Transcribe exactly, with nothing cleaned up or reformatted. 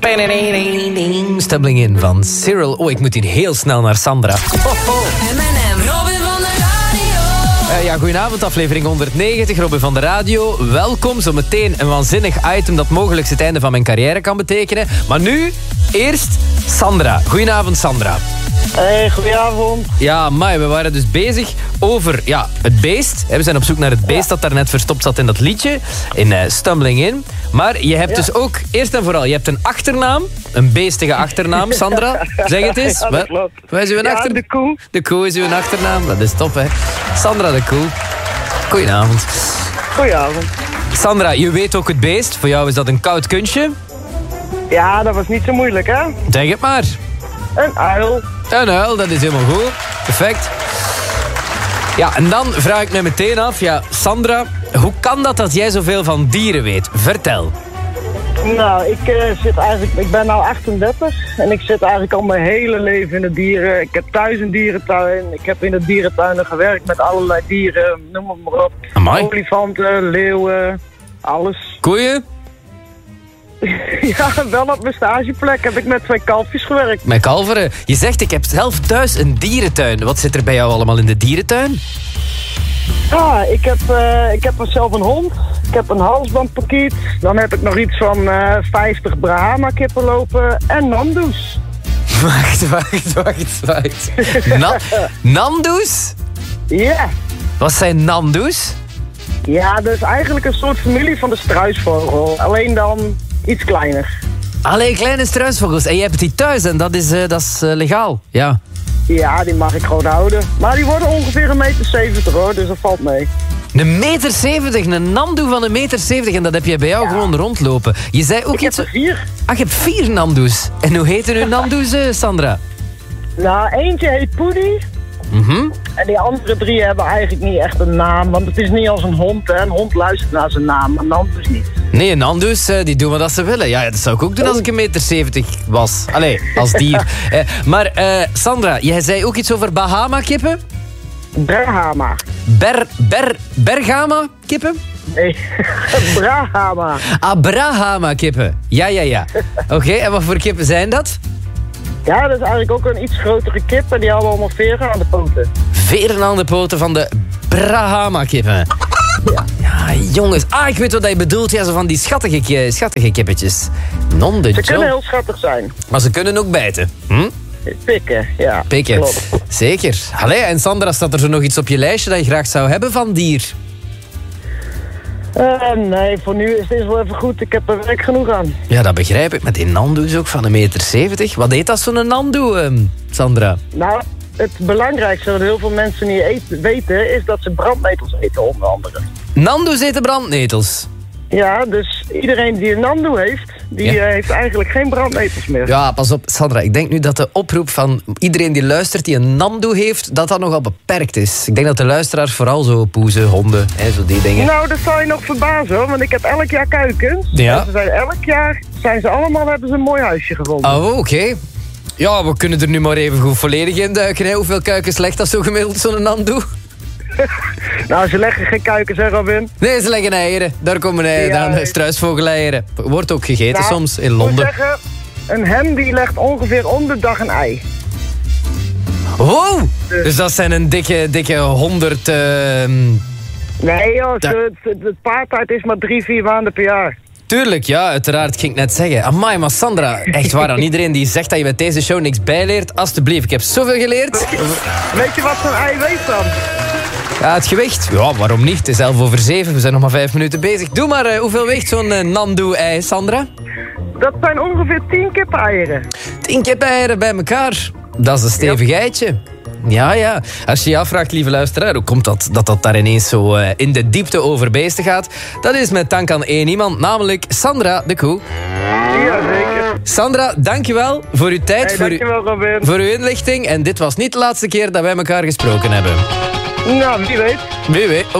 Stumbling In van Cyril. Oh, ik moet hier heel snel naar Sandra. Ho, ho. M en M, Robin van de Radio. Uh, ja, goedenavond, aflevering honderdnegentig, Robin van de Radio. Welkom, zometeen een waanzinnig item dat mogelijk het einde van mijn carrière kan betekenen. Maar nu, eerst Sandra. Goedenavond, Sandra. Hey, goedenavond. Ja, maar we waren dus bezig over ja, het beest. We zijn op zoek naar het beest dat daarnet verstopt zat in dat liedje. In uh, Stumbling In. Maar je hebt ja. dus ook, eerst en vooral, je hebt een achternaam. Een beestige achternaam, Sandra. Zeg het eens. Ja, dat klopt. Wat is uw ja, achter... de koe. De koe is uw achternaam. Dat is top, hè. Sandra de koe. Goedenavond. Goedenavond. Sandra, je weet ook het beest. Voor jou is dat een koud kunstje. Ja, dat was niet zo moeilijk, hè? Zeg het maar. Een uil. Een uil, dat is helemaal goed. Perfect. Ja, en dan vraag ik me meteen af, ja, Sandra, hoe kan dat dat jij zoveel van dieren weet? Vertel. Nou, ik, uh, zit eigenlijk, ik ben nu achtendertig en ik zit eigenlijk al mijn hele leven in de dieren. Ik heb thuis een dierentuin. Ik heb in de dierentuinen gewerkt met allerlei dieren, noem het maar op. Amai. Olifanten, leeuwen, alles. Koeien? Ja, wel op mijn stageplek heb ik met twee kalfjes gewerkt. Met kalveren. Je zegt, ik heb zelf thuis een dierentuin. Wat zit er bij jou allemaal in de dierentuin? Ah, ik heb, uh, ik heb zelf een hond. Ik heb een halsbandpakiet. Dan heb ik nog iets van uh, vijftig Brahma-kippen lopen. En nandoes. Wacht, wacht, wacht, wacht. Na nandoes? Ja. Wat zijn nandoes? Ja, dat is eigenlijk een soort familie van de struisvogel. Alleen dan iets kleiner. Alleen kleine struisvogels. En je hebt die thuis en dat is, uh, dat is uh, legaal. Ja. Ja, die mag ik gewoon houden. Maar die worden ongeveer een meter zeventig hoor, dus dat valt mee. Een meter zeventig, een nandoe van een meter zeventig. En dat heb je bij jou ja. gewoon rondlopen. Je zei ook ik iets... heb er vier. Ah, je hebt vier nandoes. En hoe heten uw nandoes, uh, Sandra? Nou, eentje heet Poedie. Mm-hmm. En die andere drie hebben eigenlijk niet echt een naam. Want het is niet als een hond, hè. Een hond luistert naar zijn naam, maar nandoes niet. Nee, een nandoes, uh, die doen wat ze willen. Ja, dat zou ik ook doen als ik een meter zeventig was. Allee, als dier. uh, maar uh, Sandra, jij zei ook iets over Bahama-kippen? Brahama. Ber, ber, Bergama-kippen? Nee, Brahama. Ah, Brahama-kippen. Ja, ja, ja. Oké, okay, en wat voor kippen zijn dat? Ja, dat is eigenlijk ook een iets grotere kip en die hebben allemaal veren aan de poten. Veren aan de poten van de Brahama-kippen. Ja. Ja, jongens. Ah, ik weet wat je bedoelt. Ja, zo van die schattige, schattige kippetjes. Non de Ze John. kunnen heel schattig zijn. Maar ze kunnen ook bijten. Hm? Pikken, ja. Pikken, klopt. Zeker. Allee, en Sandra, staat er zo nog iets op je lijstje dat je graag zou hebben van dier? Uh, nee, voor nu is dit wel even goed. Ik heb er werk genoeg aan. Ja, dat begrijp ik. Met die nandoes ook van een meter zeventig. Wat eet dat zo'n nandoe, um, Sandra? Nou, het belangrijkste wat heel veel mensen niet eten, weten... is dat ze brandnetels eten, onder andere. Nandoes eten brandnetels? Ja, dus iedereen die een nandoe heeft... die ja. uh, heeft eigenlijk geen brandnetels meer. Ja, pas op, Sandra. Ik denk nu dat de oproep van iedereen die luistert... die een nandoe heeft, dat dat nogal beperkt is. Ik denk dat de luisteraars vooral zo poezen, honden, hè, zo die dingen... Nou, dat zal je nog verbazen, hoor. Want ik heb elk jaar kuikens. Ja. En ze zijn elk jaar zijn ze allemaal... hebben ze een mooi huisje gevonden. Oh, oké. Okay. Ja, we kunnen er nu maar even goed volledig in duiken. Hè. Hoeveel kuikens legt dat zo gemiddeld, zo'n nandoe? Nou, ze leggen geen kuikens, hè, Robin? Nee, ze leggen eieren. Daar komen eieren ja, aan, struisvogeleieren. Wordt ook gegeten nou, soms in Londen. Ik moet zeggen, een hen die legt ongeveer om de dag een ei. Wow! Dus, dus dat zijn een dikke, dikke honderd... Uh, nee joh, ze, het, het paartijd is maar drie, vier maanden per jaar. Tuurlijk, ja, uiteraard, ging ik net zeggen. Amai, maar Sandra, echt waar, aan iedereen die zegt dat je met deze show niks bijleert, alstublieft, ik heb zoveel geleerd. Weet je wat zo'n ei weegt dan? Ja, het gewicht. Ja, waarom niet? Het is elf over zeven, we zijn nog maar vijf minuten bezig. Doe maar, uh, hoeveel weegt zo'n uh, nandoe-ei, Sandra? Dat zijn ongeveer tien kippen-eieren. Tien kippen-eieren bij elkaar. Dat is een stevig ja. eitje. Ja, ja. Als je je afvraagt, lieve luisteraar, hoe komt dat dat, dat daar ineens zo uh, in de diepte over beesten gaat? Dat is met dank aan één iemand, namelijk Sandra de koe. Ja, zeker. Sandra, dankjewel voor uw tijd, hey, voor, dankjewel, Robin. voor uw inlichting. En dit was niet de laatste keer dat wij elkaar gesproken hebben. Nou, wie weet. Wie weet.